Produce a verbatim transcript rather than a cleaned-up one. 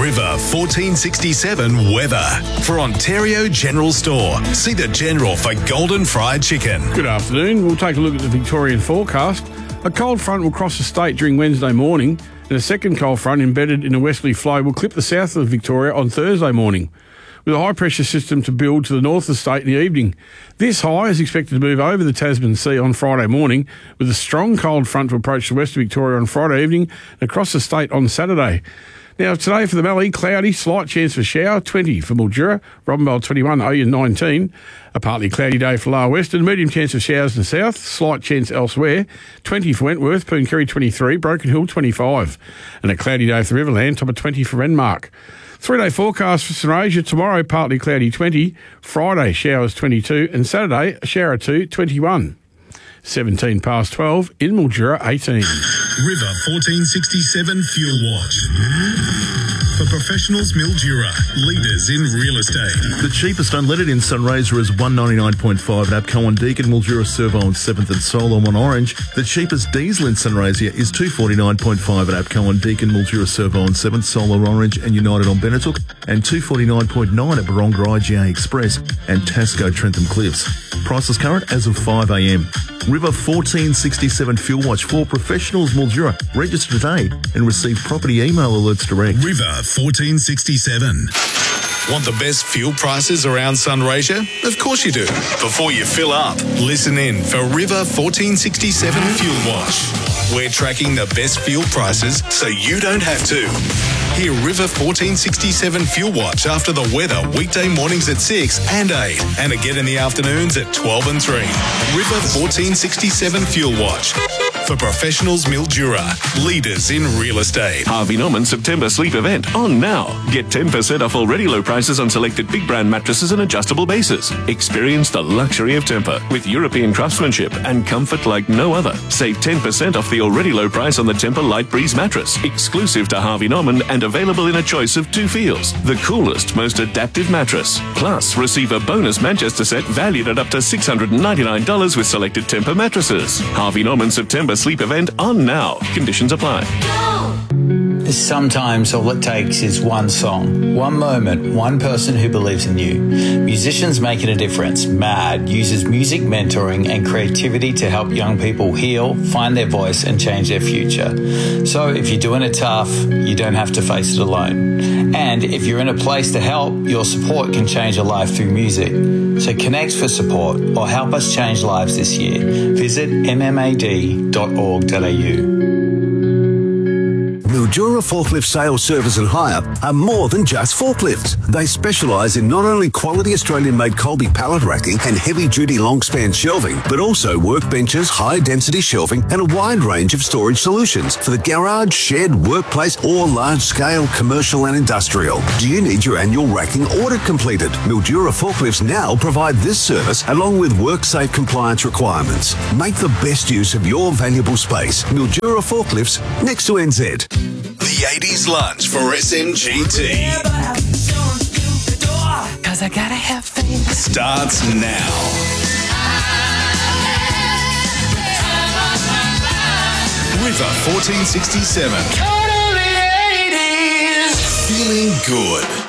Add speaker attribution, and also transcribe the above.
Speaker 1: River fourteen sixty-seven weather. For Ontario General Store, see the General for golden fried chicken.
Speaker 2: Good afternoon. We'll take a look at the Victorian forecast. A cold front will cross the state during Wednesday morning, and a second cold front embedded in a westerly flow will clip the south of Victoria on Thursday morning, with a high-pressure system to build to the north of the state in the evening. This high is expected to move over the Tasman Sea on Friday morning, with a strong cold front to approach the west of Victoria on Friday evening and across the state on Saturday. Now, today for the Mallee, cloudy, slight chance for shower, twenty for Mildura, Robinvale twenty-one, Oyen nineteen. A partly cloudy day for Lower Western, medium chance of showers in the south, slight chance elsewhere, twenty for Wentworth, Pooncarie twenty-three, Broken Hill twenty-five. And a cloudy day for Riverland, top of twenty for Renmark. Three-day forecast for St Asia, tomorrow partly cloudy twenty, Friday showers twenty-two, and Saturday a shower two, twenty-one. seventeen past twelve, in Mildura eighteen.
Speaker 1: River fourteen sixty-seven Fuel Watch. For professionals, Mildura, leaders in real estate.
Speaker 3: The cheapest unleaded in Sunraysia is one ninety-nine point five at APCO on Deakin, Mildura Servo on seventh and Solom on Orange. The cheapest diesel in Sunraysia is two forty-nine point five at APCO on Deakin, Mildura Servo on seventh, Solar Orange and United on Benetook, and two forty-nine point nine at Baronga I G A Express and Tasco Trentham Cliffs. Prices current as of five a m. River fourteen sixty-seven Fuel Watch for professionals, Mildura. Register today and receive property email alerts direct.
Speaker 1: River fourteen sixty-seven. Want the best fuel prices around Sunraysia? Of course you do. Before you fill up, listen in for River fourteen sixty-seven Fuel Watch. We're tracking the best fuel prices so you don't have to. Hear River fourteen sixty-seven Fuel Watch after the weather weekday mornings at six and eight and again in the afternoons at twelve and three. River fourteen sixty-seven Fuel Watch. For professionals, Mildura, leaders in real estate.
Speaker 4: Harvey Norman September sleep event on now. Get ten percent off already low prices on selected big brand mattresses and adjustable bases. Experience the luxury of Tempur with European craftsmanship and comfort like no other. Save ten percent off the already low price on the Tempur Light Breeze mattress, exclusive to Harvey Norman and available in a choice of two feels. The coolest, most adaptive mattress. Plus, receive a bonus Manchester set valued at up to six hundred ninety-nine dollars with selected Tempur mattresses. Harvey Norman September sleep event on now. Conditions apply.
Speaker 5: Sometimes all it takes is one song, one moment, one person who believes in you. Musicians Making a Difference, MAD, uses music mentoring and creativity to help young people heal, find their voice and change their future. So if you're doing it tough, you don't have to face it alone. And if you're in a place to help, your support can change a life through music. So connect for support or help us change lives this year. Visit m m a d dot org dot a u.
Speaker 6: Mildura Forklift Sales, Service and Hire are more than just forklifts. They specialise in not only quality Australian-made Colby pallet racking and heavy-duty long-span shelving, but also workbenches, high-density shelving and a wide range of storage solutions for the garage, shed, workplace or large-scale commercial and industrial. Do you need your annual racking audit completed? Mildura Forklifts now provide this service along with WorkSafe compliance requirements. Make the best use of your valuable space. Mildura Forklifts, next to N Z.
Speaker 1: The eighties lunch for S M G T
Speaker 7: Cause I gotta have faith.
Speaker 1: starts now. River fourteen sixty-seven.
Speaker 7: Totally eighties.
Speaker 1: Feeling good.